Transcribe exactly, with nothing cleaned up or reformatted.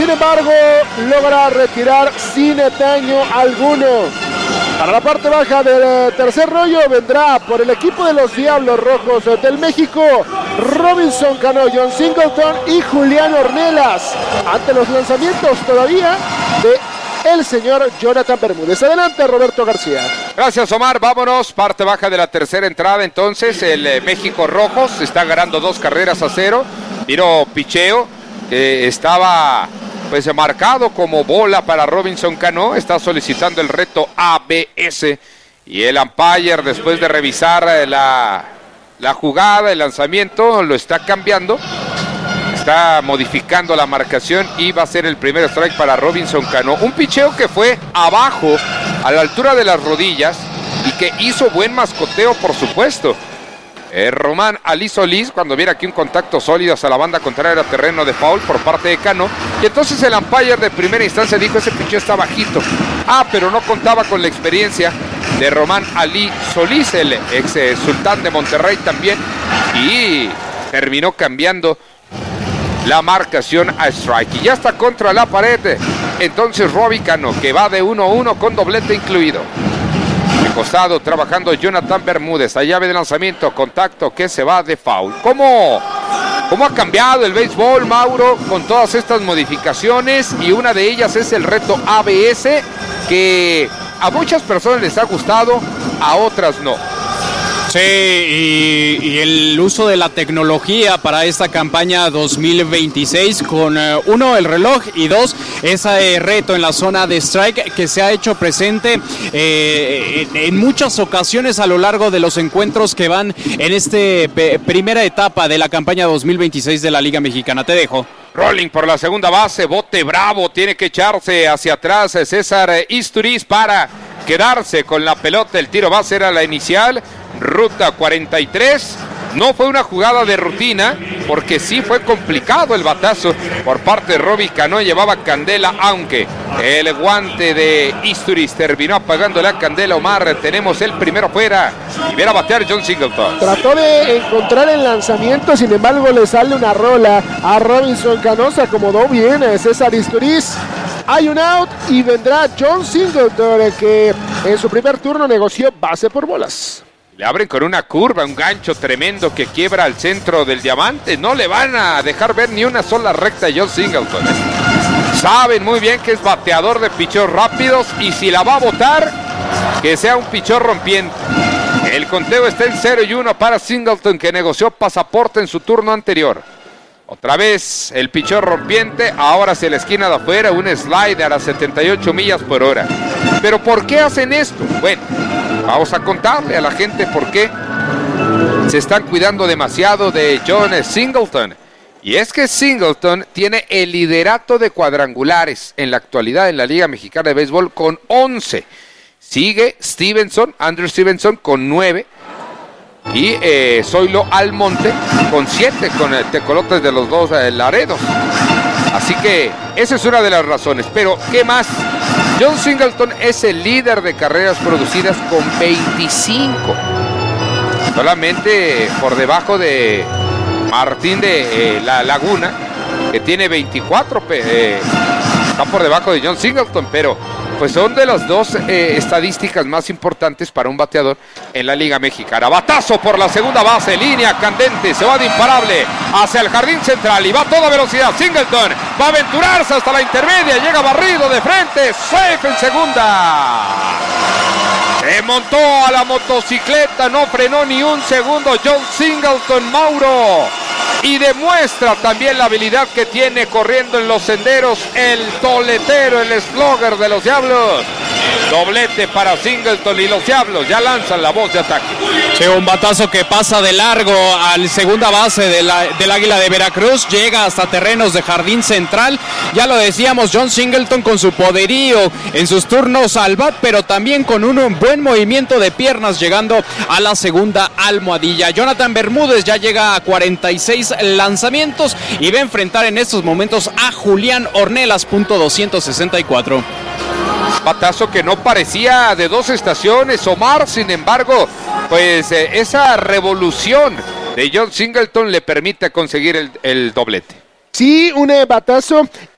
sin embargo logra retirar sin daño alguno. Para la parte baja del tercer rollo vendrá por el equipo de los Diablos Rojos del México Robinson Cano, John Singleton y Julián Ornelas, ante los lanzamientos todavía de el señor Jonathan Bermúdez. Adelante, Roberto García. Gracias, Omar. Vámonos, parte baja de la tercera entrada. Entonces el eh, México Rojos está ganando dos carreras a cero. Tiro picheo que estaba pues marcado como bola para Robinson Cano. Está solicitando el reto A B S y el umpire, después de revisar eh, la, la jugada, el lanzamiento, lo está cambiando. Está modificando la marcación y va a ser el primer strike para Robinson Cano. Un picheo que fue abajo, a la altura de las rodillas, y que hizo buen mascoteo, por supuesto. Eh, Román Ali Solís, cuando viera aquí un contacto sólido hacia la banda contraria, era terreno de foul por parte de Cano. Y entonces el umpire de primera instancia dijo: ese picheo está bajito. Ah, pero no contaba con la experiencia de Román Ali Solís, el ex eh, sultán de Monterrey también. Y terminó cambiando la marcación a strike. Y ya está contra la pared. Entonces Robbie Cano, que va de uno a uno con doblete incluido. De costado trabajando Jonathan Bermúdez. A llave de lanzamiento, contacto que se va de foul. ¿Cómo, cómo ha cambiado el béisbol, Mauro, con todas estas modificaciones? Y una de ellas es el reto A B S, que a muchas personas les ha gustado, a otras no. Sí, y, y el uso de la tecnología para esta campaña dos mil veintiséis con uh, uno, el reloj, y dos, ese eh, reto en la zona de strike que se ha hecho presente eh, en, en muchas ocasiones a lo largo de los encuentros que van en esta primera etapa de la campaña dos mil veintiséis de la Liga Mexicana. Te dejo. Rolling por la segunda base, bote bravo, tiene que echarse hacia atrás César Isturiz para quedarse con la pelota. El tiro va a ser a la inicial, ruta cuarenta y tres. No fue una jugada de rutina, porque sí fue complicado el batazo por parte de Robbie Cano. Llevaba candela, aunque el guante de Isturiz terminó apagando la candela. Omar, tenemos el primero fuera y viene a batear John Singleton. Trató de encontrar el lanzamiento, sin embargo le sale una rola a Robinson Cano. Se acomodó bien a César Isturiz. Hay un out y vendrá John Singleton, que en su primer turno negoció base por bolas. Le abren con una curva, un gancho tremendo que quiebra al centro del diamante. No le van a dejar ver ni una sola recta a John Singleton. Saben muy bien que es bateador de pichos rápidos, y si la va a botar, que sea un pichón rompiente. El conteo está en cero y uno para Singleton, que negoció pasaporte en su turno anterior. Otra vez el pichón rompiente, ahora hacia la esquina de afuera, un slider a setenta y ocho millas por hora. ¿Pero por qué hacen esto? Bueno, vamos a contarle a la gente por qué se están cuidando demasiado de John Singleton. Y es que Singleton tiene el liderato de cuadrangulares en la actualidad en la Liga Mexicana de Béisbol con once. Sigue Stevenson, Andrew Stevenson con nueve. Y eh, Zoilo Almonte con siete, con el tecolotes de los dos eh, Laredos. Así que esa es una de las razones. Pero, ¿qué más? John Singleton es el líder de carreras producidas con veinticinco. Solamente por debajo de Martín de eh, La Laguna, que tiene veinticuatro. Eh, está por debajo de John Singleton, pero pues son de las dos eh, estadísticas más importantes para un bateador en la Liga Mexicana. Batazo por la segunda base, línea candente, se va de imparable hacia el jardín central y va a toda velocidad. Singleton va a aventurarse hasta la intermedia, llega barrido de frente, safe en segunda. Se montó a la motocicleta, no frenó ni un segundo John Singleton, Mauro. Y demuestra también la habilidad que tiene corriendo en los senderos, el toletero, el slugger de los Diablos. Doblete para Singleton y los Diablos ya lanzan la voz de ataque. Sí, un batazo que pasa de largo al segunda base de la, del Águila de Veracruz, llega hasta terrenos de jardín central. Ya lo decíamos, John Singleton con su poderío en sus turnos al bat, pero también con un buen movimiento de piernas llegando a la segunda almohadilla. Jonathan Bermúdez ya llega a cuarenta y seis lanzamientos y va a enfrentar en estos momentos a Julián Ornelas, punto doscientos sesenta y cuatro. Batazo que no parecía de dos estaciones, Omar. Sin embargo, pues eh, esa revolución de John Singleton le permite conseguir el, el doblete. Sí, un batazo